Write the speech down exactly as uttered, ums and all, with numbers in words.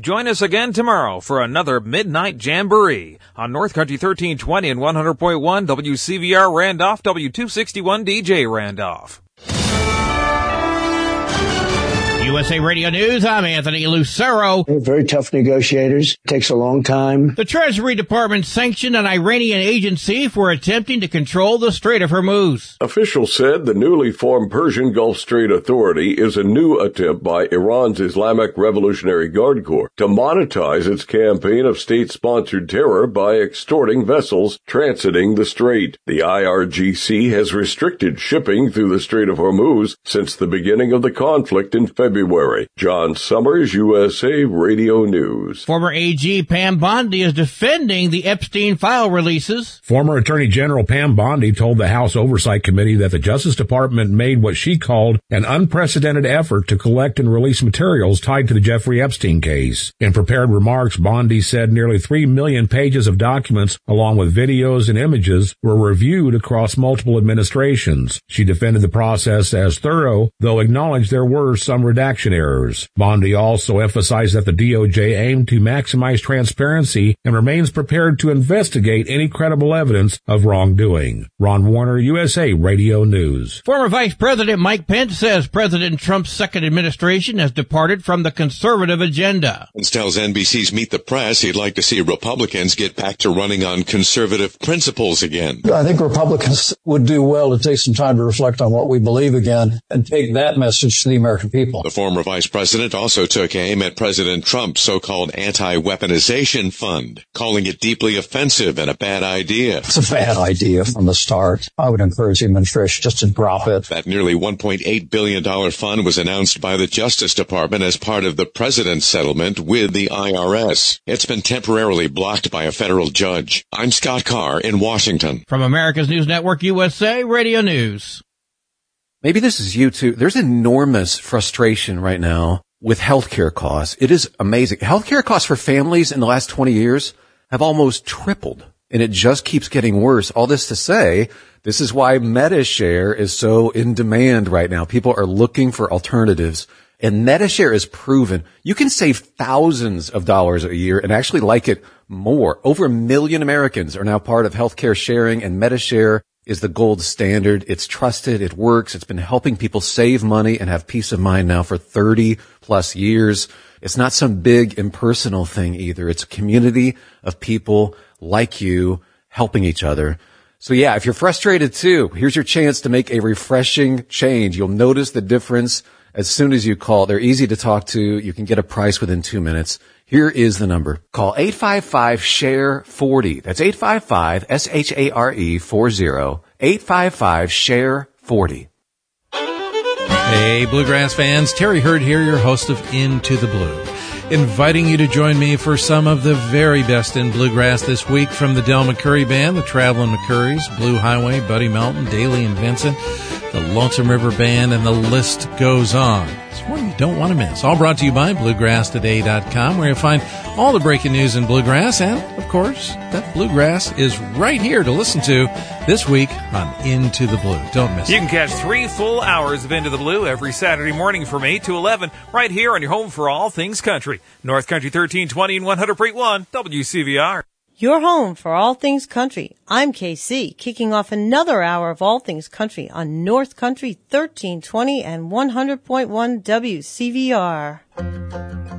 Join us again tomorrow for another Midnight Jamboree on North Country thirteen twenty and one hundred point one W C V R Randolph, W two sixty-one D J Randolph. U S A Radio News, I'm Anthony Lucero. Very tough negotiators. Takes a long time. The Treasury Department sanctioned an Iranian agency for attempting to control the Strait of Hormuz. Officials said the newly formed Persian Gulf Strait Authority is a new attempt by Iran's Islamic Revolutionary Guard Corps to monetize its campaign of state-sponsored terror by extorting vessels transiting the strait. The I R G C has restricted shipping through the Strait of Hormuz since the beginning of the conflict in February. February. John Summers, U S A Radio News. Former A G Pam Bondi is defending the Epstein file releases. Former Attorney General Pam Bondi told the House Oversight Committee that the Justice Department made what she called an unprecedented effort to collect and release materials tied to the Jeffrey Epstein case. In prepared remarks, Bondi said nearly three million pages of documents, along with videos and images, were reviewed across multiple administrations. She defended the process as thorough, though acknowledged there were some redactions. Action errors. Bondi also emphasized that the D O J aimed to maximize transparency and remains prepared to investigate any credible evidence of wrongdoing. Ron Warner, U S A Radio News. Former Vice President Mike Pence says President Trump's second administration has departed from the conservative agenda. Pence tells N B C's Meet the Press he'd like to see Republicans get back to running on conservative principles again. I think Republicans would do well to take some time to reflect on what we believe again and take that message to the American people. The former vice president also took aim at President Trump's so-called anti-weaponization fund, calling it deeply offensive and a bad idea. It's a bad idea from the start. I would encourage the administration just to drop it. That nearly one point eight billion dollars fund was announced by the Justice Department as part of the president's settlement with the I R S. It's been temporarily blocked by a federal judge. I'm Scott Carr in Washington. From America's News Network, U S A Radio News. Maybe this is you too. There's enormous frustration right now with healthcare costs. It is amazing. Healthcare costs for families in the last twenty years have almost tripled, and it just keeps getting worse. All this to say, this is why MediShare is so in demand right now. People are looking for alternatives, and MediShare is proven. You can save thousands of dollars a year and actually like it more. Over a million Americans are now part of healthcare sharing, and MediShare is the gold standard. It's trusted. It works. It's been helping people save money and have peace of mind now for thirty plus years. It's not some big impersonal thing either. It's a community of people like you helping each other. So yeah, if you're frustrated too, here's your chance to make a refreshing change. You'll notice the difference as soon as you call. They're easy to talk to. You can get a price within two minutes. Here is the number. Call eight five five, S H A R E, forty. That's eight five five, S H A R E, forty. eight five five, S H A R E, forty. Hey, Bluegrass fans. Terry Hurd here, your host of Into the Blue, inviting you to join me for some of the very best in Bluegrass this week from the Del McCoury Band, the Traveling McCourys, Blue Highway, Buddy Melton, Daly and Vincent, the Lonesome River Band, and the list goes on. It's one you don't want to miss. All brought to you by Bluegrass Today dot com, where you'll find all the breaking news in Bluegrass, and, of course, that Bluegrass is right here to listen to this week on Into the Blue. Don't miss it. You can catch three full hours of Into the Blue every Saturday morning from eight to eleven right here on your home for all things country. North Country thirteen twenty and one hundred point one W C V R. Your home for all things country. I'm K C, kicking off another hour of all things country on North Country thirteen twenty and one hundred point one W C V R.